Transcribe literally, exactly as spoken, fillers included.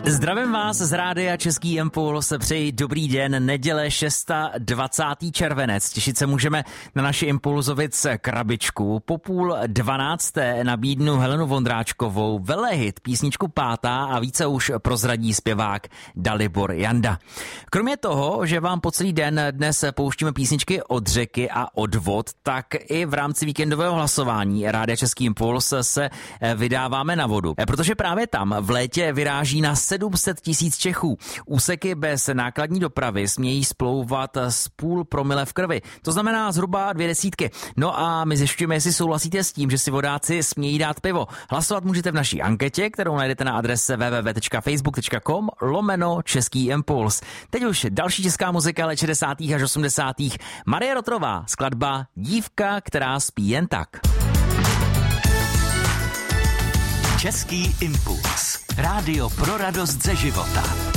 Zdravím vás z rádia Český Impuls, přeji dobrý den, neděle dvacátého šestého červenec. Těšit se můžeme na naši Impulzovic krabičku. Po půl dvanácté nabídnu Helenu Vondráčkovou, velehit, písničku Pátá a více už prozradí zpěvák Dalibor Janda. Kromě toho, že vám po celý den dnes pouštíme písničky od řeky a od vod, tak i v rámci víkendového hlasování rádia Český Impuls se vydáváme na vodu. Protože právě tam v létě vyráží na sedm set tisíc Čechů. Úseky bez nákladní dopravy smějí splouvat z půl promile v krvi. To znamená zhruba dvě desítky. No a my zjišťujeme, jestli souhlasíte s tím, že si vodáci smějí dát pivo. Hlasovat můžete v naší anketě, kterou najdete na adrese w w w tečka facebook tečka com lomeno Český Impuls. Teď už další česká muzika let šedesátých až osmdesátých Marie Rotrová, skladba Dívka, která spí jen tak. Český Impuls. Rádio pro radost ze života.